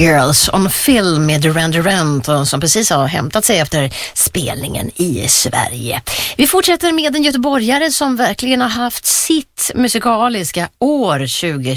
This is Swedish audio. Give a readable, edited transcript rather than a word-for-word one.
Girls on Film med Duran Duran som precis har hämtat sig efter spelningen i Sverige. Vi fortsätter med en göteborgare som verkligen har haft sitt musikaliska år 2020.